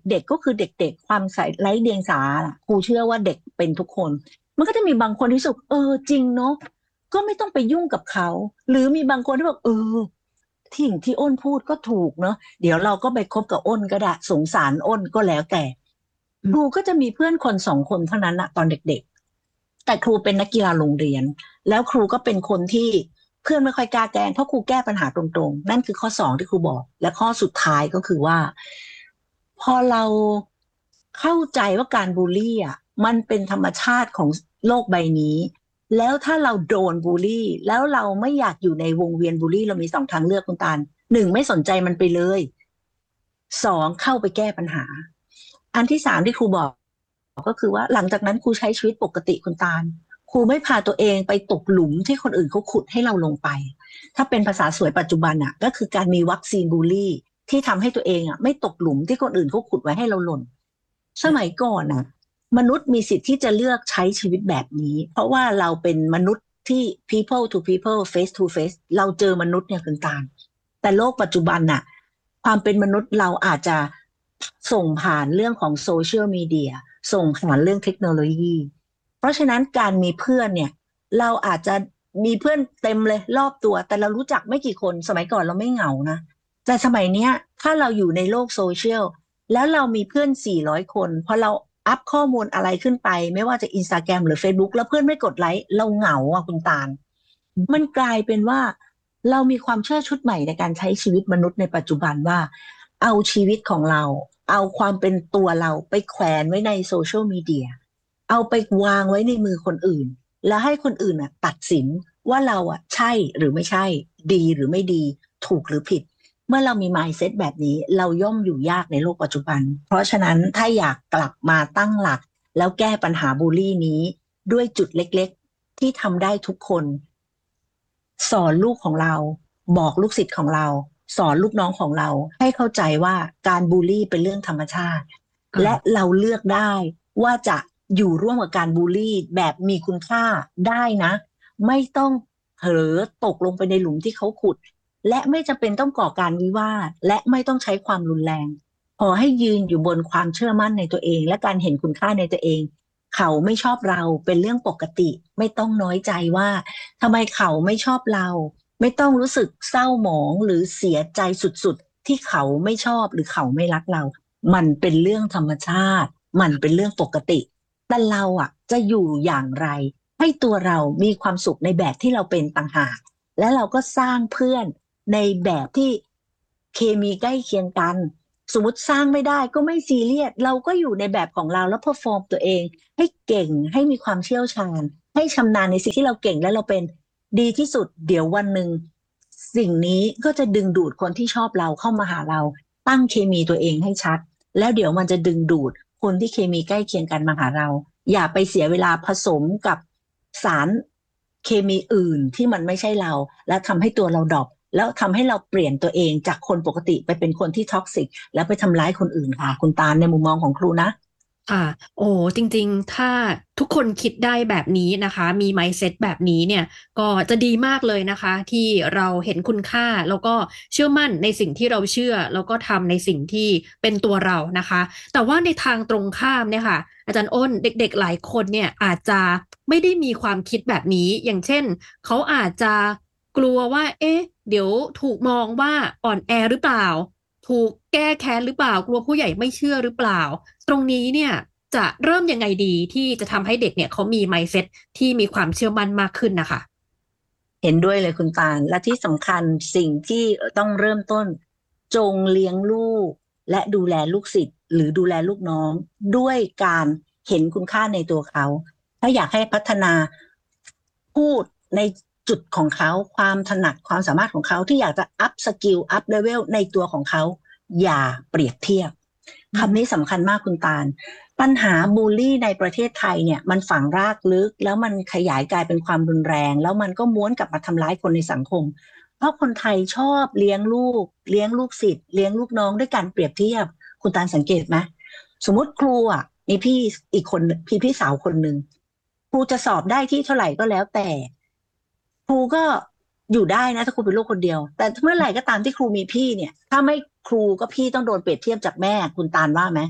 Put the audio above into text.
ด็กๆก็คือเด็กๆความใส่ไร้เดียงสาครูเชื่อว่าเด็กเป็นทุกคนมันก็จะมีบางคนที่รู้สึกจริงเนาะก็ไม่ต้องไปยุ่งกับเขาหรือมีบางคนที่บอกที่อย่างที่อ้นพูดก็ถูกเนาะเดี๋ยวเราก็ไปคบกับอ้นก็ได้สงสารอ้นก็แล้วแต่ครูก็จะมีเพื่อนคนสองคนเท่านั้นอะตอนเด็กๆแต่ครูเป็นนักกีฬาโรงเรียนแล้วครูก็เป็นคนที่เพื่อนไม่ค่อยกล้าแกล้งเพราะครูแก้ปัญหาตรงๆนั่นคือข้อสองที่ครูบอกและข้อสุดท้ายก็คือว่าพอเราเข้าใจว่าการบูลลี่อ่ะมันเป็นธรรมชาติของโลกใบนี้แล้วถ้าเราโดนบูลลี่แล้วเราไม่อยากอยู่ในวงเวียนบูลลี่เรามีสองทางเลือกคุณตาลหนึ่งไม่สนใจมันไปเลยสองเข้าไปแก้ปัญหาอันที่สามที่ครูบอกก็คือว่าหลังจากนั้นครูใช้ชีวิตปกติคุณตาลครูไม่พาตัวเองไปตกหลุมที่คนอื่นเขาขุดให้เราลงไปถ้าเป็นภาษาสวยปัจจุบันอ่ะก็คือการมีวัคซีนบูลลี่ที่ทำให้ตัวเองอ่ะไม่ตกหลุมที่คนอื่นเขาขุดไว้ให้เราหล่นสมัยก่อนอ่ะมนุษย์มีสิทธิ์ที่จะเลือกใช้ชีวิตแบบนี้เพราะว่าเราเป็นมนุษย์ที่ people to people face to face เราเจอมนุษย์เนี่ยคุณตาลแต่โลกปัจจุบันน่ะความเป็นมนุษย์เราอาจจะส่งผ่านเรื่องของโซเชียลมีเดียส่งผ่านเรื่องเทคโนโลยีเพราะฉะนั้นการมีเพื่อนเนี่ยเราอาจจะมีเพื่อนเต็มเลยรอบตัวแต่เรารู้จักไม่กี่คนสมัยก่อนเราไม่เหงานะแต่สมัยเนี้ยถ้าเราอยู่ในโลกโซเชียลแล้วเรามีเพื่อน400คนพอเราอัพข้อมูลอะไรขึ้นไปไม่ว่าจะ Instagram หรือ Facebook แล้วเพื่อนไม่กดไลค์เราเหงาอ่ะคุณตาลมันกลายเป็นว่าเรามีความเชื่อชุดใหม่ในการใช้ชีวิตมนุษย์ในปัจจุบันว่าเอาชีวิตของเราเอาความเป็นตัวเราไปแขวนไว้ในโซเชียลมีเดียเอาไปวางไว้ในมือคนอื่นแล้วให้คนอื่นตัดสินว่าเราใช่หรือไม่ใช่ดีหรือไม่ดีถูกหรือผิดเมื่อเรามี mindset แบบนี้เราย่อมอยู่ยากในโลกปัจจุบันเพราะฉะนั้นถ้าอยากกลับมาตั้งหลักแล้วแก้ปัญหาบูลลี่นี้ด้วยจุดเล็กๆที่ทำได้ทุกคนสอนลูกของเราบอกลูกศิษย์ของเราสอนลูกน้องของเราให้เข้าใจว่าการบูลลี่เป็นเรื่องธรรมชาติและเราเลือกได้ว่าจะอยู่ร่วมกับการบูลลี่แบบมีคุณค่าได้นะไม่ต้องเผลอตกลงไปในหลุมที่เขาขุดและไม่จำเป็นต้องก่อการวิวาทและไม่ต้องใช้ความรุนแรงขอให้ยืนอยู่บนความเชื่อมั่นในตัวเองและการเห็นคุณค่าในตัวเองเขาไม่ชอบเราเป็นเรื่องปกติไม่ต้องน้อยใจว่าทำไมเขาไม่ชอบเราไม่ต้องรู้สึกเศร้าหมองหรือเสียใจสุดๆที่เขาไม่ชอบหรือเขาไม่รักเรามันเป็นเรื่องธรรมชาติมันเป็นเรื่องปกติแต่เราจะอยู่อย่างไรให้ตัวเรามีความสุขในแบบที่เราเป็นต่างหากและเราก็สร้างเพื่อนในแบบที่เคมีใกล้เคียงกันสมมติสร้างไม่ได้ก็ไม่ซีเรียสเราก็อยู่ในแบบของเราแล้วเพอร์ฟอร์มตัวเองให้เก่งให้มีความเชี่ยวชาญให้ชำนาญในสิ่งที่เราเก่งและเราเป็นดีที่สุดเดี๋ยววันหนึ่งสิ่งนี้ก็จะดึงดูดคนที่ชอบเราเข้ามาหาเราตั้งเคมีตัวเองให้ชัดแล้วเดี๋ยวมันจะดึงดูดคนที่เคมีใกล้เคียงกันมาหาเราอย่าไปเสียเวลาผสมกับสารเคมีอื่นที่มันไม่ใช่เราและทำให้ตัวเราดรอปแล้วทำให้เราเปลี่ยนตัวเองจากคนปกติไปเป็นคนที่ท็อกซิกแล้วไปทำร้ายคนอื่นค่ะคุณตาลในมุมมองของครูนะค่ะโอ้จริงๆถ้าทุกคนคิดได้แบบนี้นะคะมี mindset แบบนี้เนี่ยก็จะดีมากเลยนะคะที่เราเห็นคุณค่าแล้วก็เชื่อมั่นในสิ่งที่เราเชื่อแล้วก็ทำในสิ่งที่เป็นตัวเรานะคะแต่ว่าในทางตรงข้ามเนี่ยค่ะอาจารย์อ้นเด็กๆหลายคนเนี่ยอาจจะไม่ได้มีความคิดแบบนี้อย่างเช่นเขาอาจจะกลัวว่าเอ๊ะเดี๋ยวถูกมองว่าอ่อนแอหรือเปล่าถูกแก้แค้นหรือเปล่ากลัวผู้ใหญ่ไม่เชื่อหรือเปล่า ตรงนี้เนี่ยจะเริ่มยังไงดีที่จะทำให้เด็กเนี่ยเขามี mindset ที่มีความเชื่อมั่นมากขึ้นนะคะเห็นด้วยเลยคุณตาลและที่สำคัญสิ่งที่ต้องเริ่มต้นจงเลี้ยงลูกและดูแลลูกศิษย์หรือดูแลลูกน้องด้วยการเห็นคุณค่าในตัวเขาถ้าอยากให้พัฒนาพูดในจุดของเขาความถนัดความสามารถของเขาที่อยากจะอัพสกิลอัพเลเวลในตัวของเขาอย่าเปรียบเทียบคำนี้สำคัญมากคุณตาลปัญหาบูลลี่ในประเทศไทยเนี่ยมันฝังรากลึกแล้วมันขยายกลายเป็นความรุนแรงแล้วมันก็ม้วนกลับมาทำร้ายคนในสังคมเพราะคนไทยชอบเลี้ยงลูกเลี้ยงลูกศิษย์เลี้ยงลูกน้องด้วยการเปรียบเทียบคุณตาลสังเกตไหมสมมติครูมีพี่อีกคนพี่สาวคนหนึ่งครูจะสอบได้ที่เท่าไหร่ก็แล้วแต่ครูก็อยู่ได้นะถ้าครูเป็นลูกคนเดียวแต่เมื่อไหร่ก็ตามที่ครูมีพี่เนี่ยถ้าไม่ครูก็พี่ต้องโดนเปรียบเทียบจากแม่คุณตาลว่าไหม